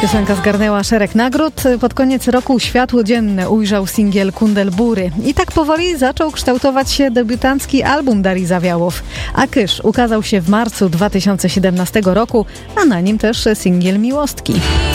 Piosenka zgarnęła szereg nagród. Pod koniec roku światło dzienne ujrzał singiel Kundelbury. I tak powoli zaczął kształtować się debiutancki album Darii Zawiałow. A Kysz ukazał się w marcu 2017 roku, a na nim też singiel Miłostki.